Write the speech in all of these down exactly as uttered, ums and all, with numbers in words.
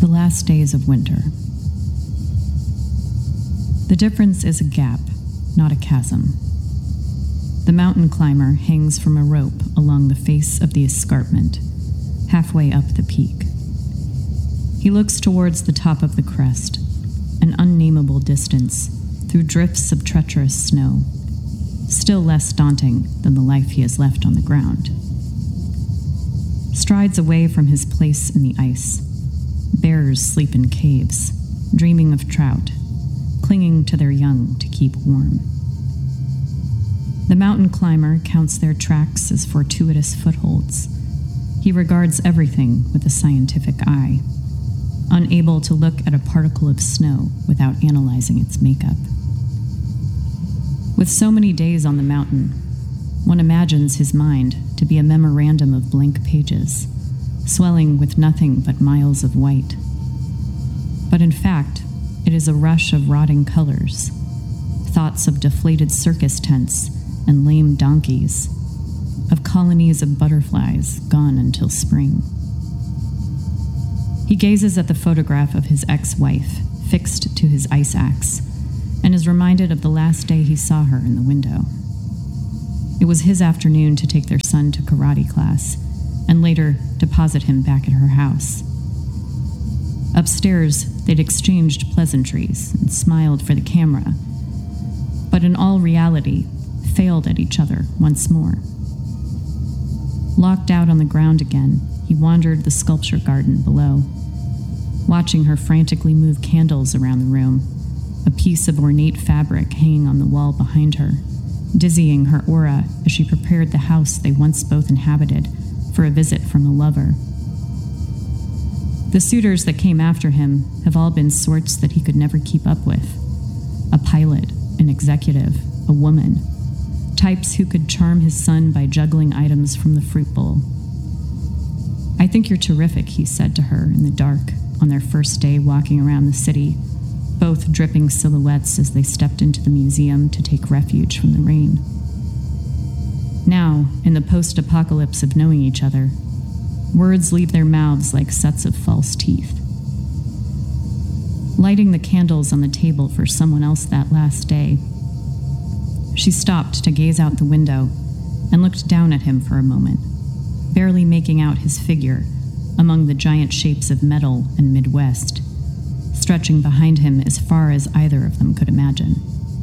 The last days of winter. The difference is a gap, not a chasm. The mountain climber hangs from a rope along the face of the escarpment, halfway up the peak. He looks towards the top of the crest, an unnameable distance, through drifts of treacherous snow, still less daunting than the life he has left on the ground. Strides away from his place in the ice, bears sleep in caves, dreaming of trout, clinging to their young to keep warm. The mountain climber counts their tracks as fortuitous footholds. He regards everything with a scientific eye, unable to look at a particle of snow without analyzing its makeup. With so many days on the mountain, one imagines his mind to be a memorandum of blank pages, swelling with nothing but miles of white. But in fact, it is a rush of rotting colors, thoughts of deflated circus tents and lame donkeys, of colonies of butterflies gone until spring. He gazes at the photograph of his ex-wife, fixed to his ice axe, and is reminded of the last day he saw her in the window. It was his afternoon to take their son to karate class, and later deposit him back at her house. Upstairs, they'd exchanged pleasantries and smiled for the camera, but in all reality, failed at each other once more. Locked out on the ground again, he wandered the sculpture garden below, watching her frantically move candles around the room, a piece of ornate fabric hanging on the wall behind her, dizzying her aura as she prepared the house they once both inhabited for a visit from a lover. The suitors that came after him have all been sorts that he could never keep up with. A pilot, an executive, a woman, types who could charm his son by juggling items from the fruit bowl. "I think you're terrific," he said to her in the dark on their first day walking around the city, both dripping silhouettes as they stepped into the museum to take refuge from the rain. Now, in the post-apocalypse of knowing each other, words leave their mouths like sets of false teeth. Lighting the candles on the table for someone else that last day, she stopped to gaze out the window and looked down at him for a moment, barely making out his figure among the giant shapes of metal and Midwest, stretching behind him as far as either of them could imagine.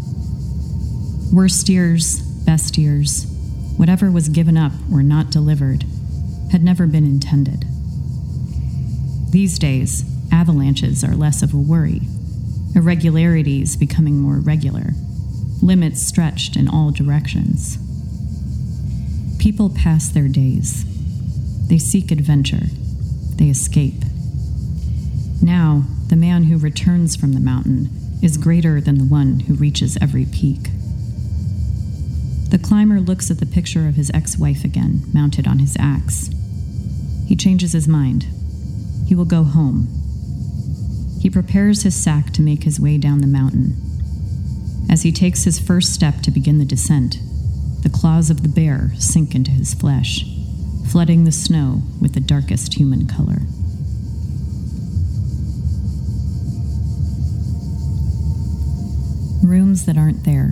Worst years, best years, whatever was given up or not delivered, had never been intended. These days, avalanches are less of a worry, irregularities becoming more regular, limits stretched in all directions. People pass their days. They seek adventure. They escape. Now, the man who returns from the mountain is greater than the one who reaches every peak. The climber looks at the picture of his ex-wife again, mounted on his axe. He changes his mind. He will go home. He prepares his sack to make his way down the mountain. As he takes his first step to begin the descent, the claws of the bear sink into his flesh, flooding the snow with the darkest human color. Rooms that aren't there.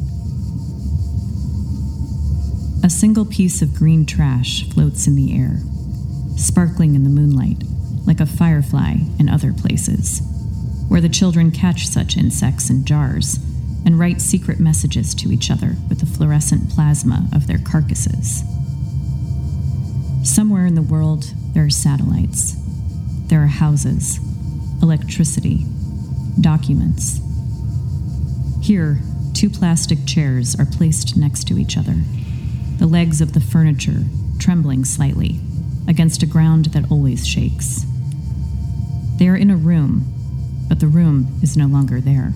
A single piece of green trash floats in the air, sparkling in the moonlight, like a firefly in other places, where the children catch such insects in jars and write secret messages to each other with the fluorescent plasma of their carcasses. Somewhere in the world, there are satellites. There are houses, electricity, documents. Here, two plastic chairs are placed next to each other, the legs of the furniture trembling slightly against a ground that always shakes. They are in a room, but the room is no longer there.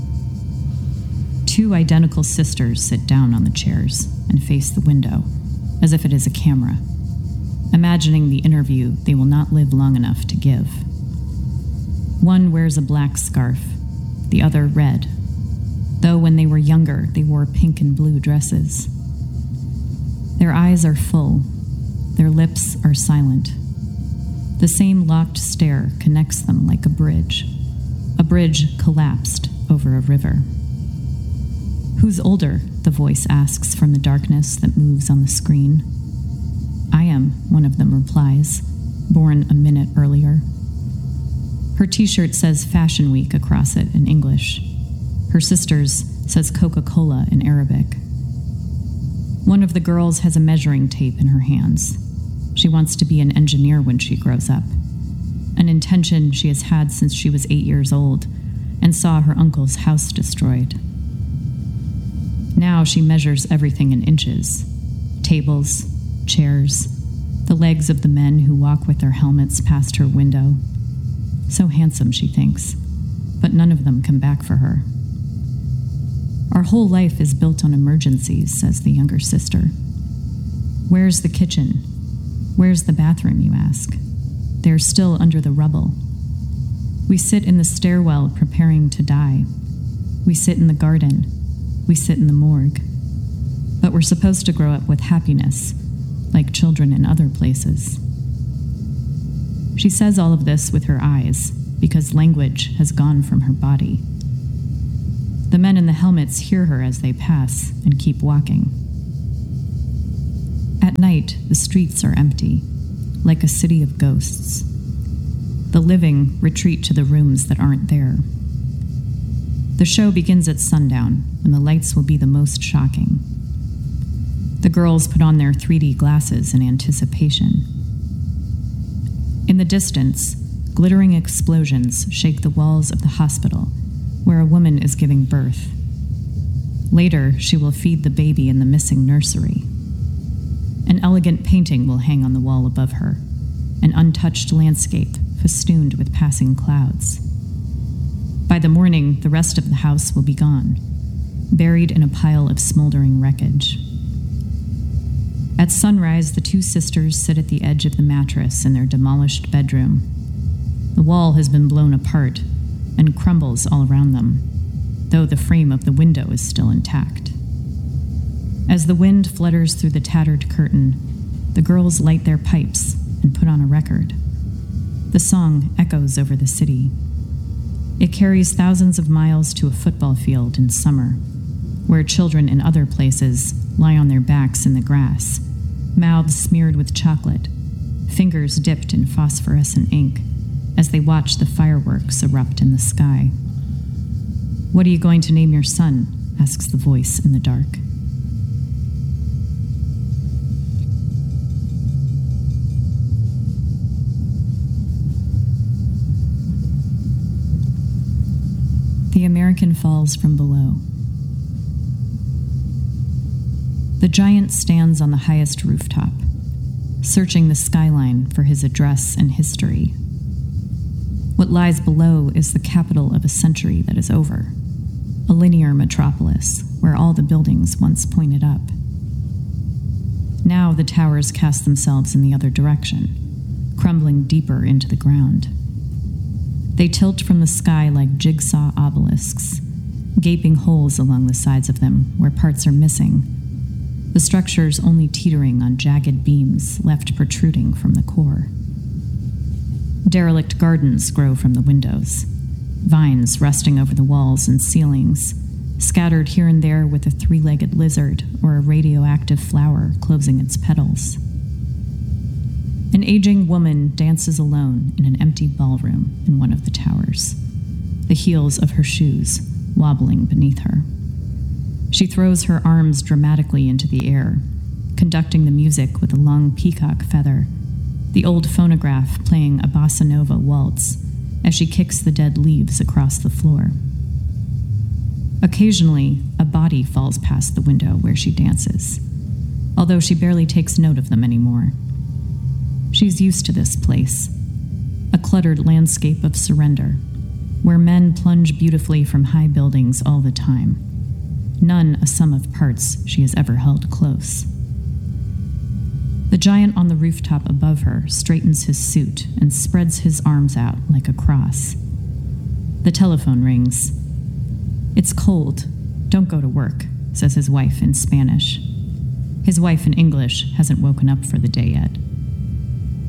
Two identical sisters sit down on the chairs and face the window, as if it is a camera, imagining the interview they will not live long enough to give. One wears a black scarf, the other red, though when they were younger they wore pink and blue dresses. Their eyes are full, their lips are silent. The same locked stair connects them like a bridge. A bridge collapsed over a river. "Who's older?" the voice asks from the darkness that moves on the screen. "I am," one of them replies, born a minute earlier. Her t-shirt says Fashion Week across it in English. Her sister's says Coca-Cola in Arabic. One of the girls has a measuring tape in her hands. She wants to be an engineer when she grows up, an intention she has had since she was eight years old and saw her uncle's house destroyed. Now she measures everything in inches: tables, chairs, the legs of the men who walk with their helmets past her window. So handsome, she thinks, but none of them come back for her. "Our whole life is built on emergencies," says the younger sister. "Where's the kitchen? Where's the bathroom?" you ask. They're still under the rubble. We sit in the stairwell preparing to die. We sit in the garden. We sit in the morgue. But we're supposed to grow up with happiness, like children in other places. She says all of this with her eyes, because language has gone from her body. The men in the helmets hear her as they pass and keep walking. At night, the streets are empty, like a city of ghosts. The living retreat to the rooms that aren't there. The show begins at sundown, when the lights will be the most shocking. The girls put on their three D glasses in anticipation. In the distance, glittering explosions shake the walls of the hospital, where a woman is giving birth. Later, she will feed the baby in the missing nursery. An elegant painting will hang on the wall above her, an untouched landscape festooned with passing clouds. By the morning, the rest of the house will be gone, buried in a pile of smoldering wreckage. At sunrise, the two sisters sit at the edge of the mattress in their demolished bedroom. The wall has been blown apart and crumbles all around them, though the frame of the window is still intact. As the wind flutters through the tattered curtain, the girls light their pipes and put on a record. The song echoes over the city. It carries thousands of miles to a football field in summer, where children in other places lie on their backs in the grass, mouths smeared with chocolate, fingers dipped in phosphorescent ink, as they watch the fireworks erupt in the sky. "What are you going to name your son?" asks the voice in the dark. The American falls from below. The giant stands on the highest rooftop, searching the skyline for his address and history. What lies below is the capital of a century that is over, a linear metropolis where all the buildings once pointed up. Now the towers cast themselves in the other direction, crumbling deeper into the ground. They tilt from the sky like jigsaw obelisks, gaping holes along the sides of them where parts are missing, the structures only teetering on jagged beams left protruding from the core. Derelict gardens grow from the windows, vines resting over the walls and ceilings, scattered here and there with a three-legged lizard or a radioactive flower closing its petals. An aging woman dances alone in an empty ballroom in one of the towers, the heels of her shoes wobbling beneath her. She throws her arms dramatically into the air, conducting the music with a long peacock feather, the old phonograph playing a bossa nova waltz as she kicks the dead leaves across the floor. Occasionally, a body falls past the window where she dances, although she barely takes note of them anymore. She's used to this place, a cluttered landscape of surrender, where men plunge beautifully from high buildings all the time, none a sum of parts she has ever held close. The giant on the rooftop above her straightens his suit and spreads his arms out like a cross. The telephone rings. "It's cold. Don't go to work," says his wife in Spanish. His wife in English hasn't woken up for the day yet.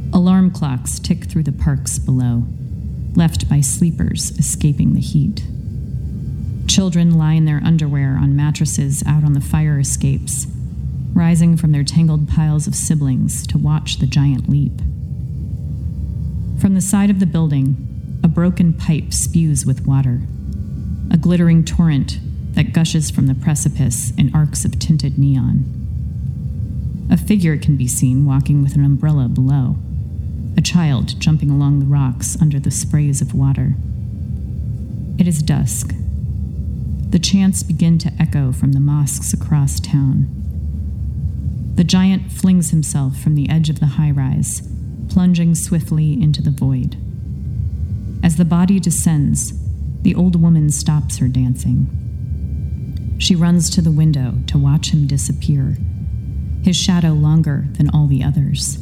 Alarm clocks tick through the parks below, left by sleepers escaping the heat. Children lie in their underwear on mattresses out on the fire escapes, rising from their tangled piles of siblings to watch the giant leap. From the side of the building, a broken pipe spews with water, a glittering torrent that gushes from the precipice in arcs of tinted neon. A figure can be seen walking with an umbrella below, a child jumping along the rocks under the sprays of water. It is dusk. The chants begin to echo from the mosques across town. The giant flings himself from the edge of the high-rise, plunging swiftly into the void. As the body descends, the old woman stops her dancing. She runs to the window to watch him disappear, his shadow longer than all the others.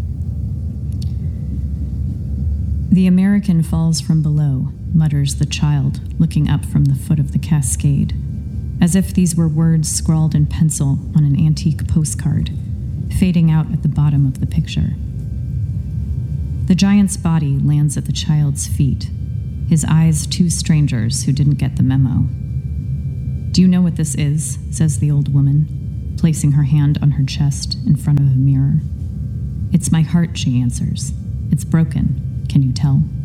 The American falls from below, mutters the child, looking up from the foot of the cascade, as if these were words scrawled in pencil on an antique postcard, fading out at the bottom of the picture. The giant's body lands at the child's feet, his eyes two strangers who didn't get the memo. "Do you know what this is?" says the old woman, placing her hand on her chest in front of a mirror. "It's my heart," she answers. "It's broken. Can you tell?"